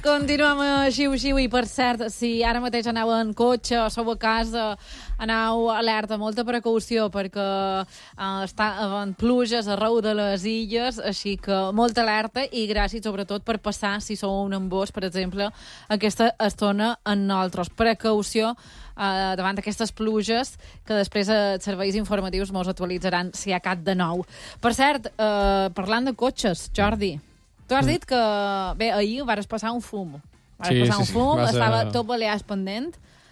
Continuem a xiu-xiu i, per cert, si ara mateix aneu en cotxe o sou a casa, aneu alerta, molta precaució, perquè està havent pluges arreu de les illes, així que molta alerta i gràcies sobretot per passar, si sou un embós, per exemple, aquesta estona en nosaltres. Precaució davant d'aquestes pluges, que després els serveis informatius mos actualitzaran si hi ha cap de nou. Per cert, parlant de cotxes, Jordi, tu has dit que, bé, ahir vares passar un fum. Estava tot Balears pendent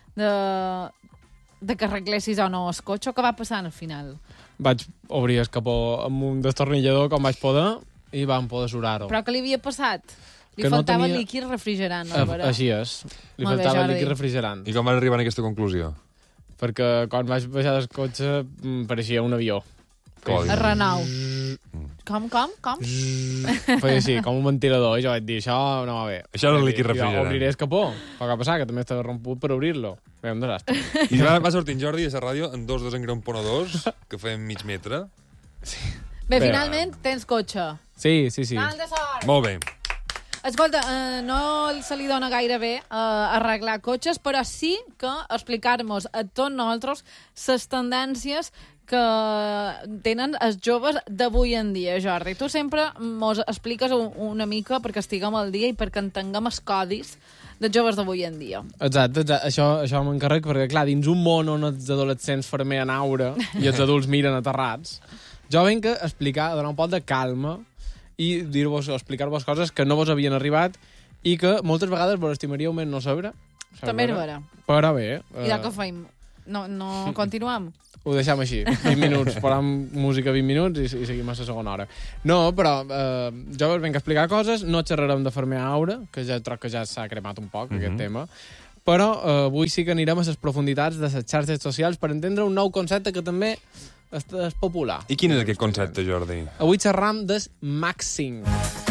de que arreglessis o no el cotxe. Què va passar al final? Vaig obrir el capó amb un destornillador com vaig poder i vam poder surar-ho. Però què li havia passat? Li que faltava no tenia... líquid refrigerant. Així és. Li faltava líquid refrigerant. I com vas arribar a aquesta conclusió? Perquè quan vaig baixar del cotxe pareixia un avió. A Renault. Com? Feia així, com un ventilador, i jo vaig dir, això no va bé. Això era el líquid refrigerant. Obriré el capó. Però què ha passat? Que també estava romput per obrir-lo. Bé, un desastre. I va sortir en Jordi a la ràdio en dos desengramponadors, que feien mig metre. Sí. Bé, finalment tens cotxe. Sí. Mal de sort. Molt bé. Escolta, no se li dona gaire bé arreglar cotxes, però sí que explicar-nos a tots nosaltres les tendències que tenen els joves d'avui en dia, Jordi. Tu sempre mos expliques una mica perquè estiguem al dia i perquè entenguem els codis dels joves d'avui en dia. Exacte. Això m'encarrec perquè, clar, dins un món on els adolescents fermen aure i els adults miren aterrats, jo vinc a explicar, a donar un poc de calma i explicar-vos coses que no vos havien arribat i que moltes vegades vos estimaríeu més no saber. També és vera. Però bé... I de què feim? No continuem? Ho deixem així, 20 minuts. Posam música 20 minuts i seguim a la segona hora. No, però jo us vinc a explicar coses, no xerrarem de fermer aure, que ja troc que ja s'ha cremat un poc, aquest tema, però avui sí que anirem a les profunditats de les xarxes socials per entendre un nou concepte que també és popular. I quin és aquest concepte, Jordi? Avui xerram del maxing.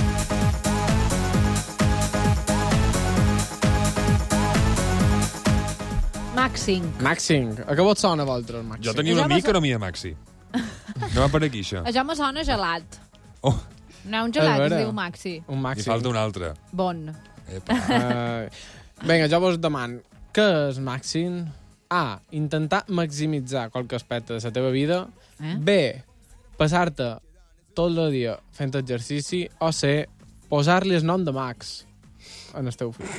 Maxing. A què vos sona a vosaltres, maxing? Jo tenia un amic que no m'hi maxi. No va per aquí, això. Això me sona gelat. Oh. No, un gelat es diu maxi. Un maxi. I falta un altre. Bon. Vinga, jo vos demano, què és maxing? A, intentar maximitzar qualque aspecte de la teva vida. B, passar-te tot el dia fent exercici. O C, posar-li el nom de Max en el teu fill.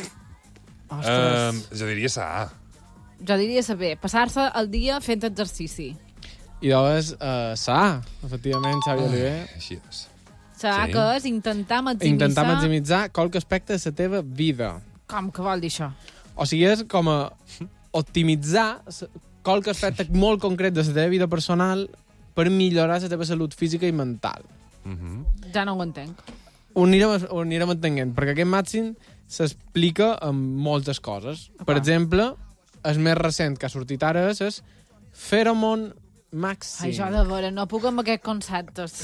Jo diria sa A. Jo diria saber, passar-se el dia fent exercici. I doncs, sa A, efectivament, Xavi Oliver. Així és. Sa A que és intentar maximitzar... Intentar maximitzar qualque aspecte de la teva vida. Com que vol dir això? O sigui, és com a optimitzar qualque aspecte molt concret de la teva vida personal per millorar la teva salut física i mental. Ja no ho entenc. Ho anirem entenent, perquè aquest màxim s'explica amb moltes coses. Per exemple, el més recent que ha sortit ara és Pheromone Maxing. Ai, jo de veure, no puc amb aquests conceptes.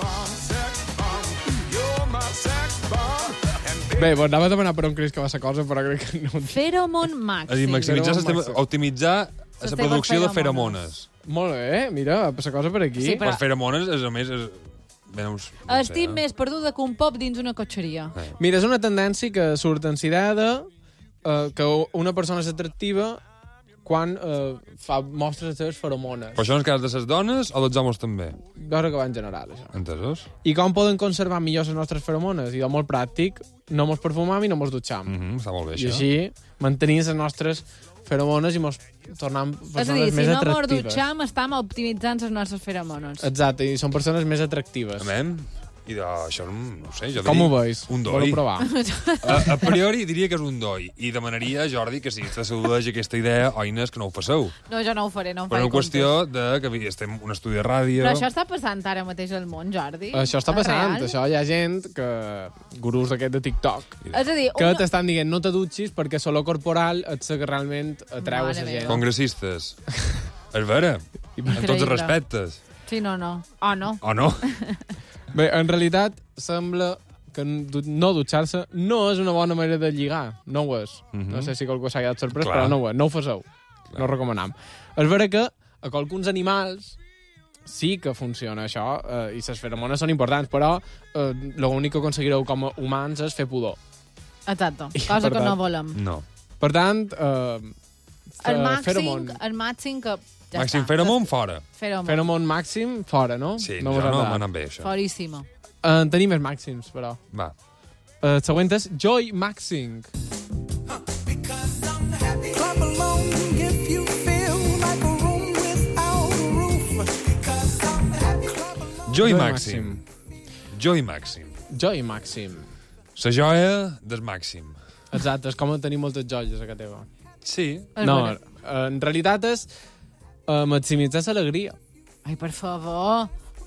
Bé, doncs anava a demanar per on creus que va ser cosa, però crec que no... Pheromone Maxing. És a dir, maximitzar, optimitzar la producció de feromones. Molt bé, mira, la cosa per aquí. Sí, però... Les feromones, a més... Estic més perduda que un pop dins una cotxeria. Mira, és una tendència que surt en idea que una persona és atractiva quan mostra les seves feromones. Però això en el cas de les dones o dels homes també? Veure que va en general, això. Entesos? I com poden conservar millor les nostres feromones? I de molt pràctic, no mos perfumam i no mos dutxam. Està molt bé, això. I així mantenim les nostres feromones i mos tornem persones més atractives. És a dir, si no mos dutxam, estem optimitzant les nostres feromones. Exacte, i són persones més atractives. Amén. I això, no sé, jo com ho veus? Un doi. Voleu provar? A priori diria que és un doi. I demanaria, Jordi, que si te saludeix aquesta idea, oines, que no ho faceu. No, jo no ho faré, no em faig comptes. Per una qüestió de que estem un estudi de ràdio... Però això està passant ara mateix al món, Jordi? Això està passant. Això hi ha gent que... Gurús d'aquest de TikTok. És a dir, que t'estan dient no te dutxis perquè l'olor corporal et sé que realment atreu a la gent. Congressistes. És vera. En tots els respectes. Sí, no. O no. O no. Bé, en realitat, sembla que no dutxar-se no és una bona manera de lligar. No ho és. No sé si qualcú s'ha quedat sorprès, però no ho és. No ho faceu. No ho recomanam. És vera que a qualcuns animals sí que funciona això, i les feromones són importants, però l'únic que aconseguireu com a humans és fer pudor. Exacte, I, cosa per que no tant- volem. No. Per tant, El màxim que... Ja Màxim està. Pheromone, fora. Pheromone màxim, fora, no? Sí, no jo vos ha no agradat. m'ha anat bé, això. Foríssima. Tenim més màxims, però. Va. El següent és Joy Maxing. Clap along if you feel like a room without a roof. Because I'm happy. Clap along. Joy Màxim. Joy Màxim. Joy Maxim. La joia del màxim. Exacte, és com tenir moltes joies a casa teva. Sí. És No, bona. en realitat és maximitzar l'alegria. Ai, per favor.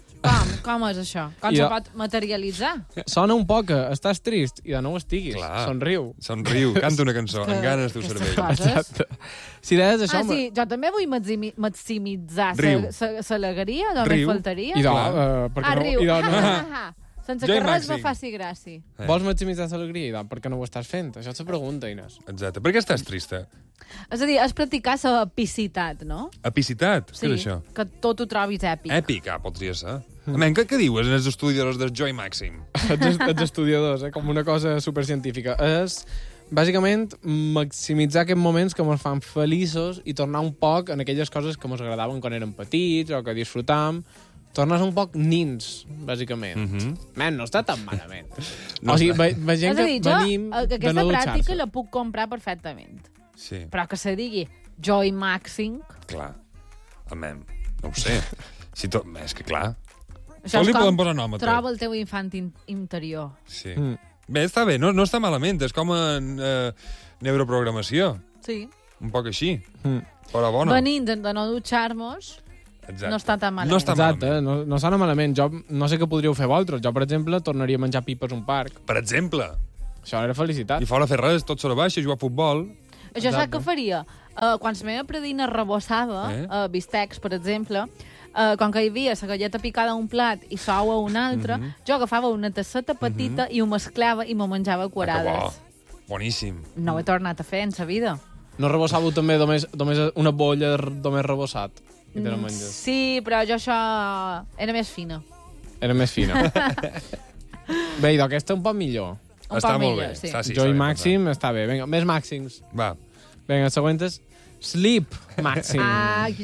Com és això? Com I se jo- pot materialitzar? Sona un poc que estàs trist i de nou estiguis. Clar. Somriu. Somriu, canta una cançó, Que- amb ganes teu aquestes cervell. coses. Exacte. Si deies això... Sí, jo també vull maximitzar Riu. l'alegria, només Riu. faltaria. I Clar. perquè Riu. I Sense Joy que res Maxim. me faci gràcia. vols maximitzar l'alegria? I per què no ho estàs fent? Això és la pregunta, Inés. Exacte. Per què estàs trista? És a dir, és practicar la epicitat, no? Epicitat? Què és això? que tot ho trobis èpic. Èpic, podria ser. Men, què dius en els estudiadors del Joy Màxim? Els estudiadors, com una cosa supercientífica. És, bàsicament, maximitzar aquests moments que ens fan feliços i tornar un poc en aquelles coses que ens agradaven quan érem petits o que disfrutàvem. Tornes un poc nins, bàsicament. Men, no està tan malament. O sigui, vegem És a dir, que venim que de aquesta no pràctica dutxar-se. la puc comprar perfectament. Sí, Però que se digui Joy Maxing, clar. Almen, no ho sé. Si tot... És que clar. això Li és podem com posar nom a tot. troba el teu infant interior. Sí. Mm. Bé, està bé, no està malament. És com en neuroprogramació. Sí. Un poc així. Mm. Però bona. Venint de no dutxar-nos, Exacte. no està tan malament. No està Exacte, malament. no sona malament. Jo no sé què podríeu fer vosaltres. Jo, per exemple, tornaria a menjar pipes a un parc. Per exemple. Això era felicitat. I fora fer res, tot sobre baixa, jugar a futbol. Això saps Exacte. què faria? Quan la meva predina rebossava, bistecs, per exemple, com que hi havia la galleta picada a un plat i sou a un altre, jo agafava una tasseta petita i ho mesclava i m'ho menjava a Ah, que bo. quarades. Boníssim. No ho he tornat a fer en sa vida. No rebossàveu també només una bolla només rebossat i te la menges. Sí, però jo això era més fina. Era més fina. Bé, i d'aquesta un poc millor. Un Està poc molt millor, bé. sí. Està, sí, Joy està bé, Màxim està bé. Vinga, més màxims. Va. Vinga, el següent és Sleep Màxim. Ah,